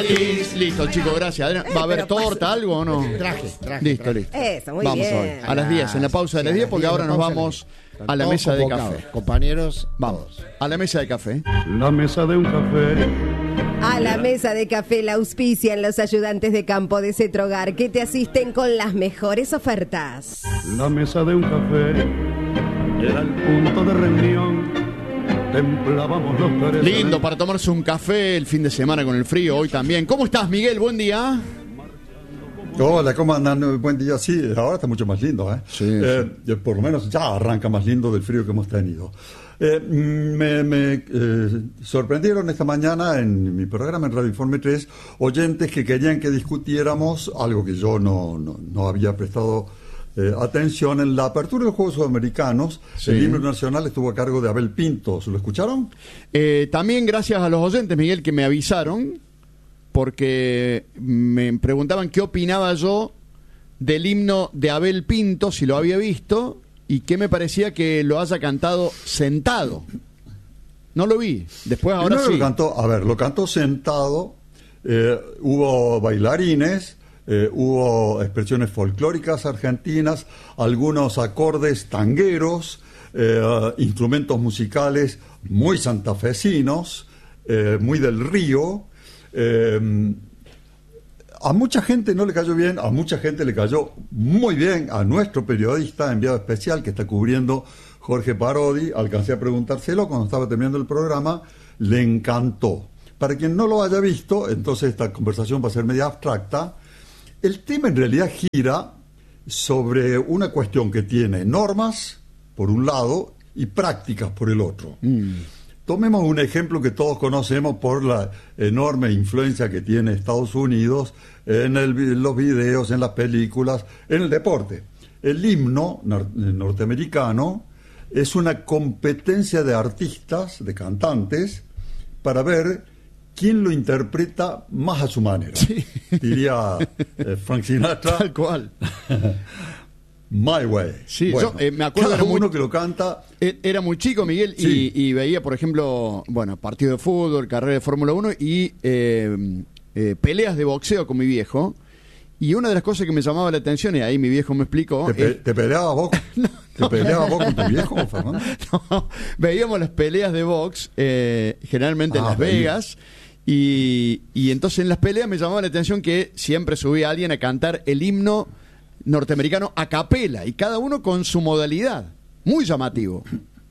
feliz. Listo, chicos, gracias. Adrián, ¿va a haber torta, algo o no? Traje. Listo, listo. Eso, muy vamos bien. hoy. A las 10, en la pausa de las 10, porque ahora nos vamos a la mesa de café. Compañeros, Vamos, a la mesa de café. La mesa de un café. A la mesa de café la auspician los ayudantes de campo de Cetrogar que te asisten con las mejores ofertas. La mesa de un café era el punto de reunión. Templábamos los tres. Lindo para tomarse un café el fin de semana con el frío, hoy también. ¿Cómo estás, Miguel? Buen día. Hola, ¿cómo andan? Buen día. Sí, ahora está mucho más lindo, ¿eh? Sí, Por lo menos ya arranca más lindo del frío que hemos tenido. Me sorprendieron esta mañana en mi programa en Radio Informe 3 oyentes que querían que discutiéramos algo que yo no había prestado atención. En la apertura de los Juegos Sudamericanos, sí, el himno nacional estuvo a cargo de Abel Pintos. ¿Lo escucharon? También gracias a los oyentes, Miguel, que me avisaron, porque me preguntaban qué opinaba yo del himno de Abel Pintos, si lo había visto, y qué me parecía que lo haya cantado sentado. No lo vi. Después ahora Primero sí. Lo cantó sentado. Hubo bailarines, hubo expresiones folclóricas argentinas, algunos acordes tangueros, instrumentos musicales muy santafesinos, muy del río. A mucha gente no le cayó bien, a mucha gente le cayó muy bien. A nuestro periodista enviado especial que está cubriendo, Jorge Parodi, alcancé a preguntárselo cuando estaba terminando el programa, le encantó. Para quien no lo haya visto, entonces esta conversación va a ser media abstracta. El tema en realidad gira sobre una cuestión que tiene normas por un lado y prácticas por el otro. Tomemos un ejemplo que todos conocemos por la enorme influencia que tiene Estados Unidos en los videos, en las películas, en el deporte. El himno norteamericano es una competencia de artistas, de cantantes, para ver quién lo interpreta más a su manera. Sí. Diría Frank Sinatra. Tal cual. My Way. Sí, bueno, yo me acuerdo cada uno que lo canta. Era muy chico, Miguel, sí, y veía, por ejemplo, partido de fútbol, carrera de Fórmula 1 y peleas de boxeo con mi viejo. Y una de las cosas que me llamaba la atención, y ahí mi viejo me explicó... ¿Te peleabas vos? ¿Te peleabas vos con tu viejo, Fernando? No, veíamos las peleas de box, generalmente en Las Vegas, y entonces en las peleas me llamaba la atención que siempre subía a alguien a cantar el himno norteamericano a capela, y cada uno con su modalidad. Muy llamativo.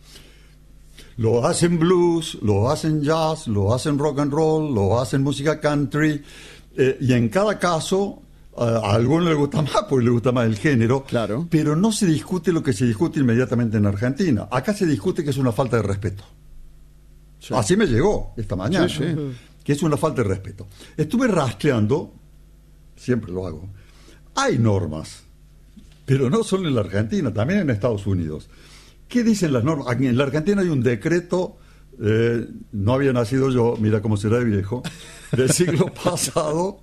Lo hacen blues, lo hacen jazz, lo hacen rock and roll, lo hacen música country, y en cada caso a alguno le gusta más porque le gusta más el género, claro, pero no se discute lo que se discute inmediatamente en Argentina. Acá se discute que es una falta de respeto. Sí. Así me llegó esta mañana, sí, sí, que es una falta de respeto. Estuve rastreando, siempre lo hago, hay normas, pero no solo en la Argentina, también en Estados Unidos. ¿Qué dicen las normas? Aquí en la Argentina hay un decreto, no había nacido yo, mira cómo será de viejo, del siglo pasado,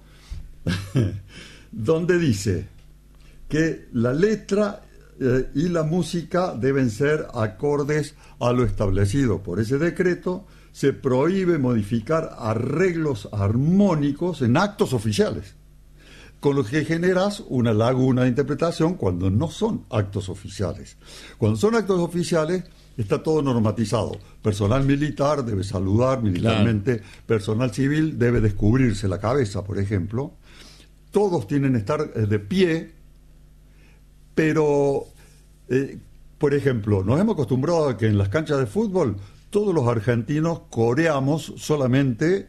donde dice que la letra y la música deben ser acordes a lo establecido por ese decreto. Se prohíbe modificar arreglos armónicos en actos oficiales, con lo que generas una laguna de interpretación cuando no son actos oficiales. Cuando son actos oficiales está todo normatizado. Personal militar debe saludar militarmente, claro, personal civil debe descubrirse la cabeza, por ejemplo. Todos tienen que estar de pie, pero, por ejemplo, nos hemos acostumbrado a que en las canchas de fútbol todos los argentinos coreamos solamente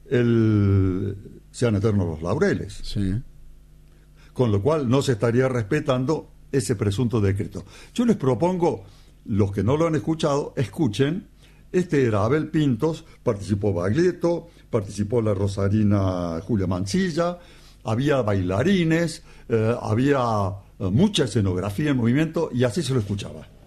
sean eternos los laureles. Sí. Con lo cual no se estaría respetando ese presunto decreto. Yo les propongo, los que no lo han escuchado, escuchen. Este era Abel Pintos, participó Baglietto, participó la rosarina Julia Mancilla, había bailarines, había mucha escenografía en movimiento, y así se lo escuchaba.